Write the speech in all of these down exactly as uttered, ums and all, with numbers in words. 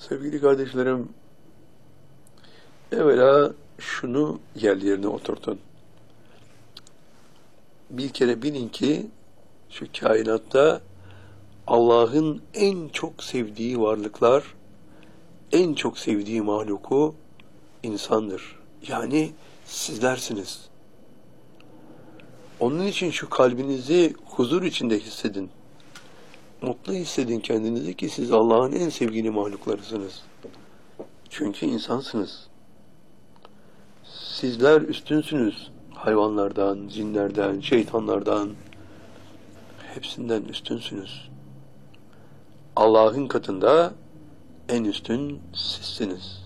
Sevgili kardeşlerim, evvela şunu yerli yerine oturtun. Bir kere bilin ki şu kainatta Allah'ın en çok sevdiği varlıklar, en çok sevdiği mahluku insandır. Yani sizlersiniz. Onun için şu kalbinizi huzur içinde hissedin. Mutlu hissedin kendinizi ki siz Allah'ın en sevgili mahluklarısınız. Çünkü insansınız. Sizler üstünsünüz. Hayvanlardan, cinlerden, şeytanlardan, hepsinden üstünsünüz. Allah'ın katında en üstün sizsiniz.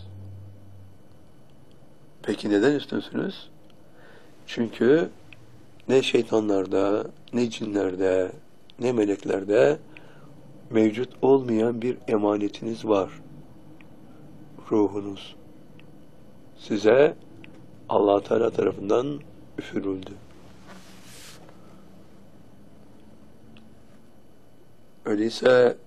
Peki neden üstünsünüz? Çünkü ne şeytanlarda, ne cinlerde, ne meleklerde mevcut olmayan bir emanetiniz var. Ruhunuz. Size Allah Teala tarafından üfürüldü. Öyleyse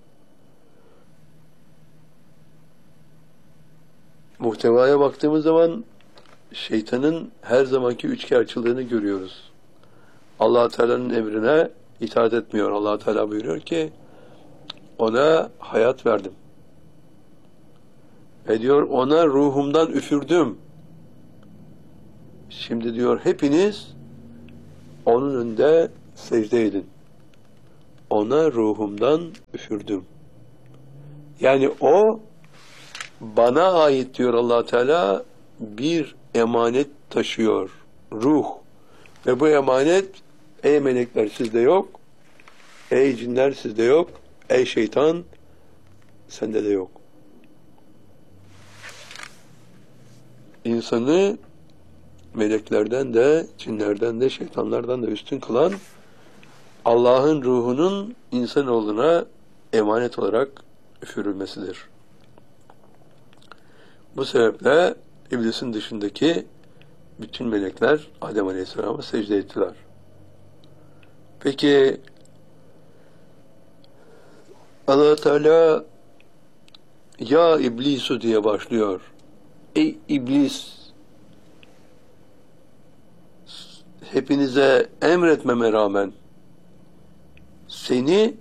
muhtevaya baktığımız zaman şeytanın her zamanki üçkağıtçılığını görüyoruz. Allah Teala'nın emrine itaat etmiyor. Allah Teala buyuruyor ki ona hayat verdim. Ve diyor ona ruhumdan üfürdüm. Şimdi diyor hepiniz onun önünde secde edin. Ona ruhumdan üfürdüm. Yani o bana ait diyor Allah Teala bir emanet taşıyor. Ruh. Ve bu emanet ey melekler sizde yok. Ey cinler sizde yok. Ey şeytan sende de yok. İnsanı meleklerden de, cinlerden de, şeytanlardan da üstün kılan Allah'ın ruhunun insanoğluna emanet olarak üfürülmesidir. Bu sebeple iblisin dışındaki bütün melekler Adem Aleyhisselam'a secde ettiler. Peki Allah Teala ya iblisu diye başlıyor. Ey iblis, hepinize emretmeme rağmen seni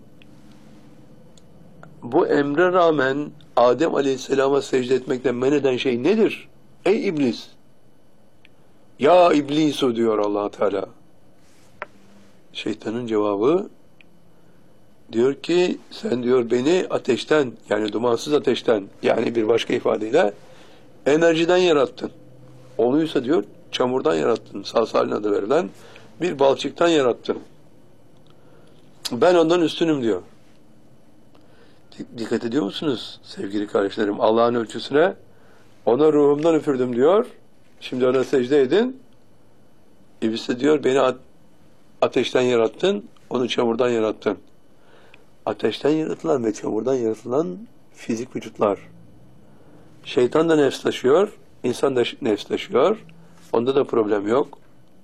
bu emre rağmen Adem Aleyhisselam'a secde etmekten men eden şey nedir? Ey iblis! Ya iblisu diyor Allah Teala. Şeytanın cevabı diyor ki sen diyor beni ateşten yani dumansız ateşten yani bir başka ifadeyle enerjiden yarattın. Onuysa diyor çamurdan yarattın. Salsalin adı verilen bir balçıktan yarattın. Ben ondan üstünüm diyor. Dikkat ediyor musunuz sevgili kardeşlerim? Allah'ın ölçüsüne ona ruhumdan üfürdüm diyor. Şimdi ona secde edin. İblis de diyor beni ateşten yarattın. Onu çamurdan yarattın. Ateşten yaratılan ve çamurdan yaratılan fizik vücutlar. Şeytan da nefs taşıyor. İnsan da nefs taşıyor. Onda da problem yok.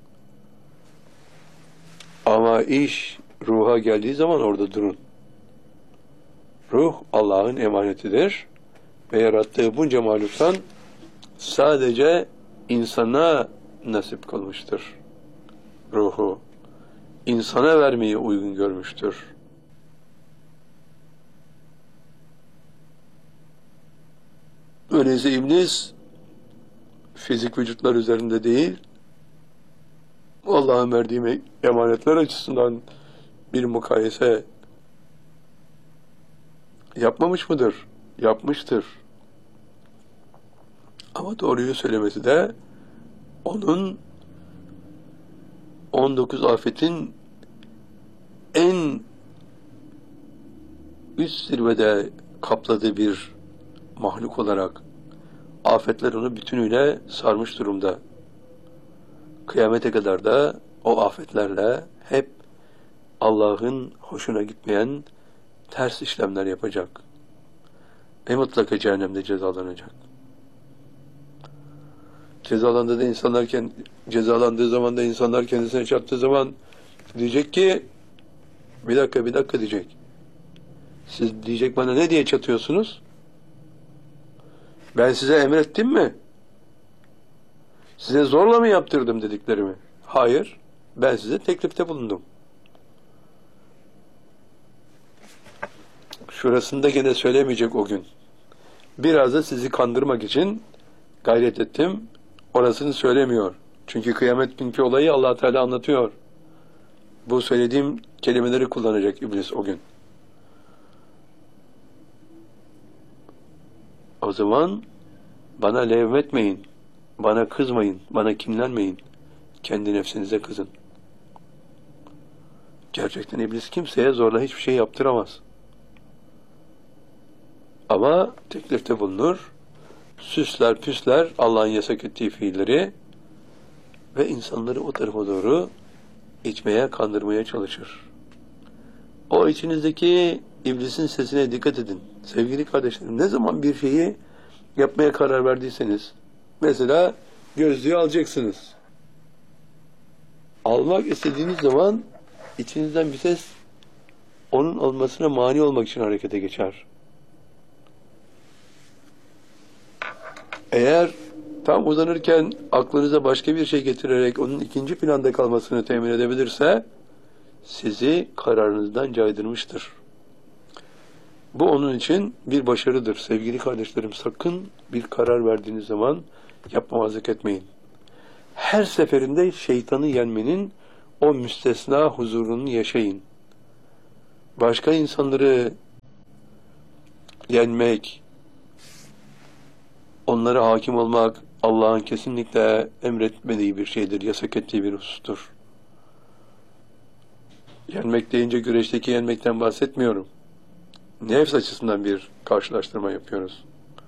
Ama iş ruha geldiği zaman orada durun. Ruh Allah'ın emanetidir ve yarattığı bunca mahluktan sadece insana nasip kılmıştır. Ruhu insana vermeyi uygun görmüştür. Öyleyse iblis fizik vücutlar üzerinde değil, Allah'ın verdiği emanetler açısından bir mukayese yapmamış mıdır? Yapmıştır. Ama doğruyu söylemesi de onun on dokuz afetin en üst zirvede kapladığı bir mahluk olarak afetler onu bütünüyle sarmış durumda. Kıyamete kadar da o afetlerle hep Allah'ın hoşuna gitmeyen ters işlemler yapacak. Ve mutlaka cehennemde cezalanacak. Cezalandığı insanlar cezalandığı zaman da insanlar kendisine çarptığı zaman diyecek ki bir dakika bir dakika diyecek. Siz diyecek bana ne diye çatıyorsunuz? Ben size emrettim mi? Size zorla mı yaptırdım dediklerimi? Hayır. Ben size teklifte bulundum. Şurasını da gene söylemeyecek o gün. Biraz da sizi kandırmak için gayret ettim. Orasını söylemiyor. Çünkü kıyamet günkü olayı Allah Teala anlatıyor. Bu söylediğim kelimeleri kullanacak iblis o gün. O zaman bana levmetmeyin, bana kızmayın, bana kinlenmeyin. Kendi nefsinize kızın. Gerçekten iblis kimseye zorla hiçbir şey yaptıramaz. Ama teklifte bulunur, süsler püsler Allah'ın yasak ettiği fiilleri ve insanları o tarafa doğru itmeye, kandırmaya çalışır. O içinizdeki iblisin sesine dikkat edin. Sevgili kardeşlerim, ne zaman bir şeyi yapmaya karar verdiyseniz, mesela gözlüğü alacaksınız. Almak istediğiniz zaman içinizden bir ses onun almasına mani olmak için harekete geçer. Eğer tam uzanırken aklınıza başka bir şey getirerek onun ikinci planda kalmasını temin edebilirse sizi kararınızdan caydırmıştır. Bu onun için bir başarıdır. Sevgili kardeşlerim, sakın bir karar verdiğiniz zaman yapmamazlık etmeyin. Her seferinde şeytanı yenmenin o müstesna huzurunu yaşayın. Başka insanları yenmek, onlara hakim olmak Allah'ın kesinlikle emretmediği bir şeydir, yasak ettiği bir husustur. Yenmek deyince güreşteki yenmekten bahsetmiyorum. Nefs açısından bir karşılaştırma yapıyoruz.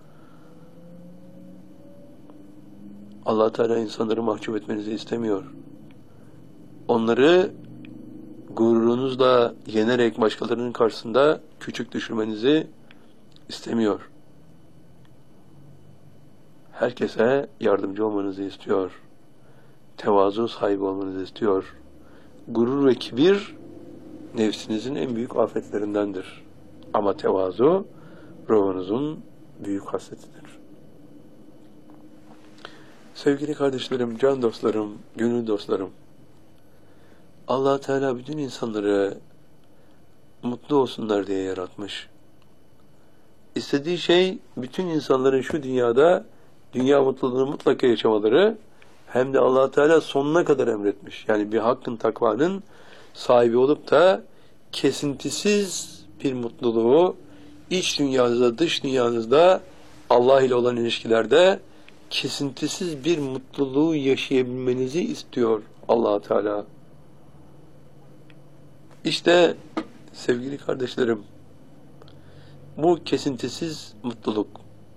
Allah Teala insanları mahcup etmenizi istemiyor. Onları gururunuzla yenerek başkalarının karşısında küçük düşürmenizi istemiyor. Herkese yardımcı olmanızı istiyor. Tevazu sahibi olmanızı istiyor. Gurur ve kibir nefsinizin en büyük afetlerindendir. Ama tevazu ruhunuzun büyük hasletidir. Sevgili kardeşlerim, can dostlarım, gönül dostlarım, Allah Teala bütün insanları mutlu olsunlar diye yaratmış. İstediği şey bütün insanların şu dünyada dünya mutluluğunu mutlaka yaşamaları, hem de Allah Teala sonuna kadar emretmiş. Yani bir hakkın, takvanın sahibi olup da kesintisiz bir mutluluğu iç dünyanızda, dış dünyanızda Allah ile olan ilişkilerde kesintisiz bir mutluluğu yaşayabilmenizi istiyor Allah Teala. İşte sevgili kardeşlerim, bu kesintisiz mutluluk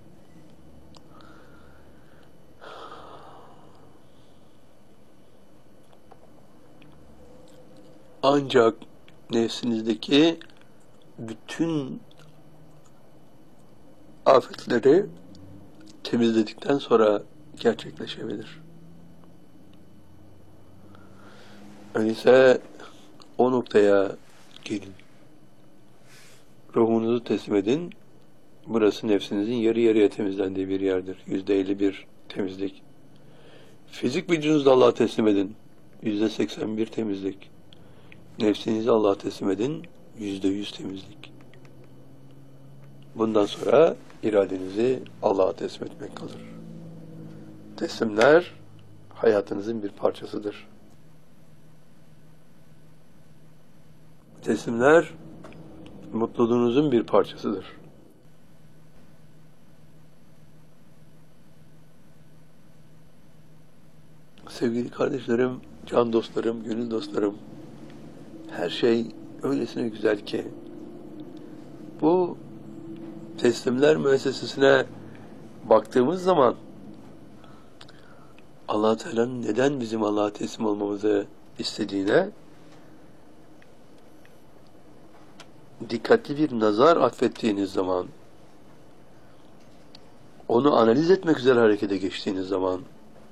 ancak nefsinizdeki bütün afetleri temizledikten sonra gerçekleşebilir. Öyleyse o noktaya gelin. Ruhunuzu teslim edin. Burası nefsinizin yarı yarıya temizlendiği bir yerdir. Yüzde elli bir temizlik. Fizik vücudunuzu da Allah'a teslim edin. Yüzde seksen bir temizlik. Nefsinizi Allah'a teslim edin. Yüzde yüz temizlik. Bundan sonra iradenizi Allah'a teslim etmek kalır. Teslimler hayatınızın bir parçasıdır. Teslimler mutluluğunuzun bir parçasıdır. Sevgili kardeşlerim, can dostlarım, gönül dostlarım, her şey öylesine güzel ki bu teslimler müessesesine baktığımız zaman Allah Teala'nın neden bizim Allah'a teslim olmamızı istediğine dikkatli bir nazar atfettiğiniz zaman, onu analiz etmek üzere harekete geçtiğiniz zaman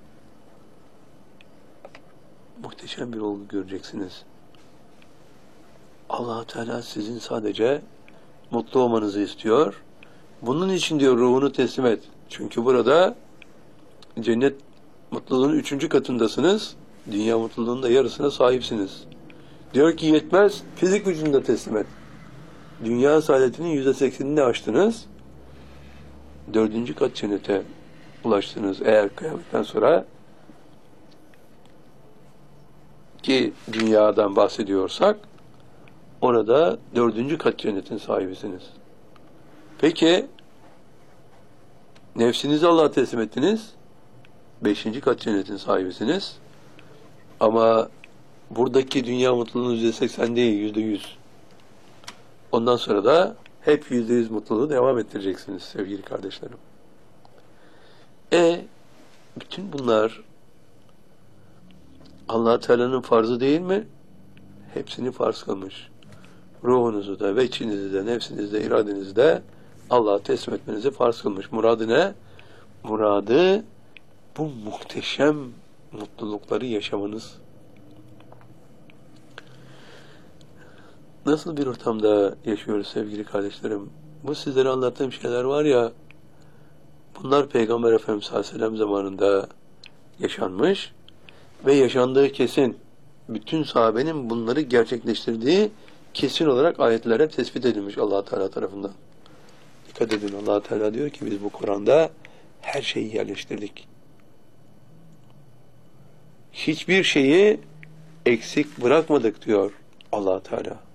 muhteşem bir olgu göreceksiniz. Allah Teala sizin sadece mutlu olmanızı istiyor. Bunun için diyor ruhunu teslim et. Çünkü burada cennet mutluluğunun üçüncü katındasınız. Dünya mutluluğunun da yarısına sahipsiniz. Diyor ki yetmez, fizik gücünü de teslim et. Dünya saadetinin yüzde seksenini aştınız. Dördüncü kat cennete ulaştınız. Eğer kıyametten sonra, ki dünyadan bahsediyorsak, orada dördüncü kat cennetin sahibisiniz. Peki, nefsinizi Allah'a teslim ettiniz. Beşinci kat cennetin sahibisiniz. Ama buradaki dünya mutluluğunun yüzde seksen değil, yüzde yüz. Ondan sonra da hep yüzde yüz mutluluğu devam ettireceksiniz sevgili kardeşlerim. E, bütün bunlar Allah Teala'nın farzı değil mi? Hepsini farz kılmış. Ruhunuzu da, veçinizi de, nefsinizi de, iradenizi de Allah'a teslim etmenizi farz kılmış. Muradı ne? Muradı bu muhteşem mutlulukları yaşamanız. Nasıl bir ortamda yaşıyoruz sevgili kardeşlerim? Bu sizlere anlattığım şeyler var ya, bunlar Peygamber Efendimiz sallallahu aleyhi ve sellem zamanında yaşanmış ve yaşandığı kesin. Bütün sahabenin bunları gerçekleştirdiği kesin olarak ayetlere tespit edilmiş Allah Teala tarafından. Dikkat edin, Allah Teala diyor ki biz bu Kur'an'da her şeyi yerleştirdik. Hiçbir şeyi eksik bırakmadık diyor Allah Teala.